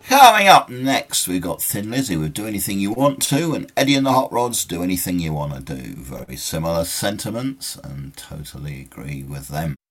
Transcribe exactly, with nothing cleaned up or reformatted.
Coming up next, we've got Thin Lizzy with Do Anything You Want To, and Eddie and the Hot Rods, Do Anything You Want To Do. Very similar sentiments, and totally agree with them.